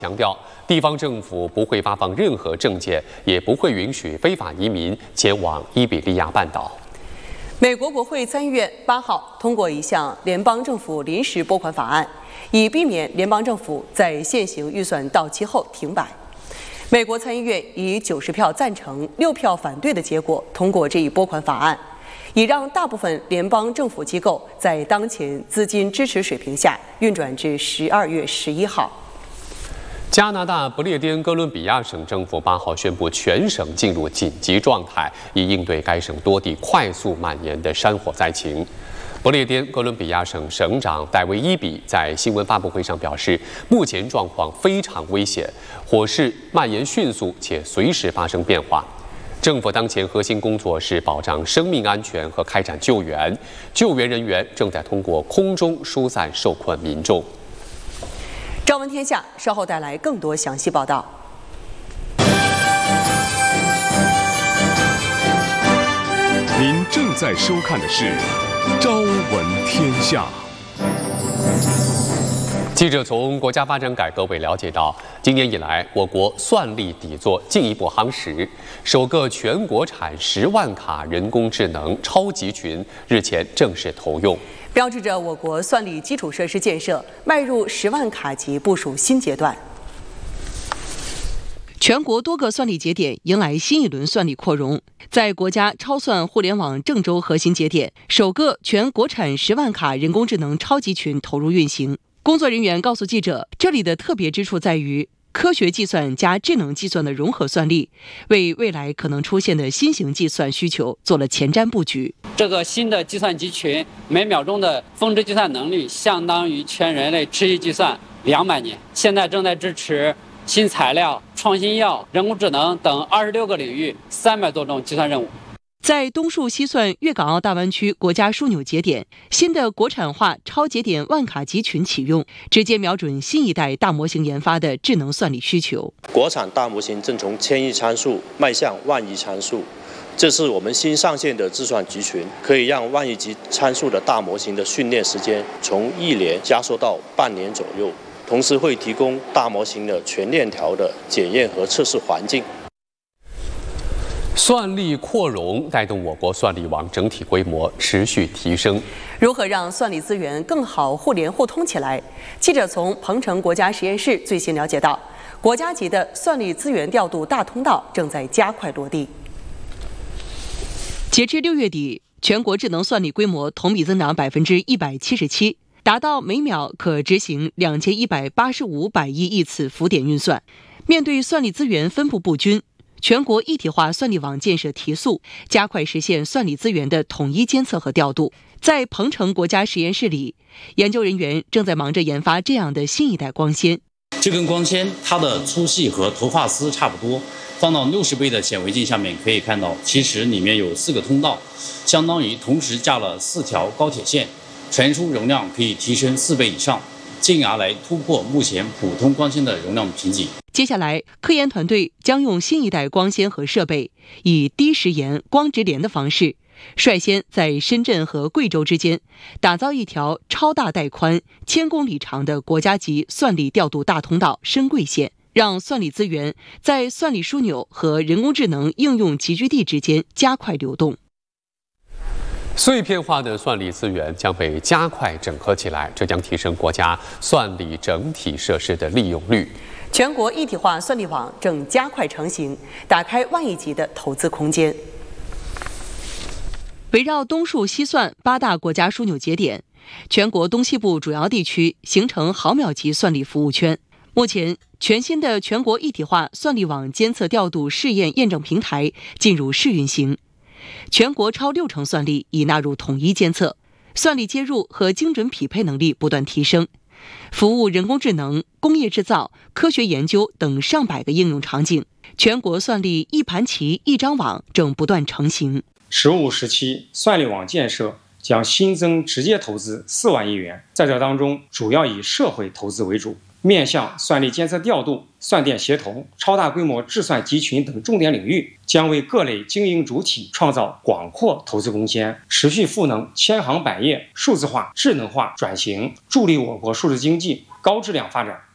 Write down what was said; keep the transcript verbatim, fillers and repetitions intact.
强调，地方政府不会发放任何证件，也不会允许非法移民前往伊比利亚半岛。 美国国会参议院八号通过一项联邦政府临时拨款法案，以避免联邦政府在现行预算到期后停摆。美国参议院以九十票赞成、六票反对的结果通过这一拨款法案，以让大部分联邦政府机构在当前资金支持水平下运转至十二月十一号。 加拿大不列颠哥伦比亚省政府八号宣布全省进入紧急状态，以应对该省多地快速蔓延的山火灾情。不列颠哥伦比亚省省长戴维伊比在新闻发布会上表示，目前状况非常危险，火势蔓延迅速且随时发生变化。政府当前核心工作是保障生命安全和开展救援，救援人员正在通过空中疏散受困民众。 朝闻天下稍后带来更多详细报道。 您正在收看的是《朝闻天下》。 记者从国家发展改革委了解到，今年以来，我国算力底座进一步夯实，首个全国产十万卡人工智能超集群日前正式投用， 标志着我国算力基础设施建设迈入十万卡级部署新阶段。全国多个算力节点迎来新一轮算力扩容，在国家超算互联网郑州核心节点，首个全国产十万卡人工智能超集群投入运行。工作人员告诉记者，这里的特别之处在于科学计算加智能计算的融合算力，为未来可能出现的新型计算需求做了前瞻布局。 这个新的计算集群每秒钟的峰值计算能力相当于全人类持续计算两百年，现在正在支持新材料、创新药、人工智能等二十六个领域三百多种计算任务。 在东数西算粤港澳大湾区国家枢纽节点，新的国产化超节点万卡集群启用，直接瞄准新一代大模型研发的智能算力需求。 国产大模型正从千亿参数迈向万亿参数，这是我们新上线的计算集群，可以让万亿级参数的大模型的训练时间从一年加缩到半年左右，同时会提供大模型的全链条的检验和测试环境。 算力扩容带动我国算力网整体规模持续提升。 如何让算力资源更好互联互通起来？记者从鹏城国家实验室最新了解到，国家级的算力资源调度大通道正在加快落地。截至六月底，全国智能算力规模同比增长百分之一百七十七，达到每秒可执行两千一百八十五百亿亿次浮点运算。面对算力资源分布不均，全国一体化算力网建设提速，加快实现算力资源的统一监测和调度。在鹏城国家实验室里，研究人员正在忙着研发这样的新一代光纤。 这根光纤它的粗细和头发丝差不多，放到六十倍的显微镜下面可以看到，其实里面有四个通道，相当于同时架了四条高铁线，传输容量可以提升四倍以上，进而来突破目前普通光纤的容量瓶颈。 接下来，科研团队将用新一代光纤和设备，以低时延、光直连的方式，率先在深圳和贵州之间打造一条超大带宽、千公里长的国家级算力调度大通道深贵线，让算力资源在算力枢纽和人工智能应用集聚地之间加快流动。 碎片化的算力资源将被加快整合起来，这将提升国家算力整体设施的利用率。 全国一体化算力网正加快成型，打开万亿级的投资空间。围绕东数西算八大国家枢纽节点，全国东西部主要地区形成毫秒级算力服务圈。目前，全新的全国一体化算力网监测调度试验验证平台进入试运行，全国超六成算力已纳入统一监测，算力接入和精准匹配能力不断提升，服务人工智能、工业制造、科学研究等上百个应用场景。全国算力一盘棋一张网正不断成型。 十五时期算力网建设将新增直接投资四万亿元，在这当中主要以社会投资为主，面向算力监测调度、算电协同、超大规模智算集群等重点领域，将为各类经营主体创造广阔投资空间，持续赋能千行百业数字化、智能化转型，助力我国数字经济高质量发展。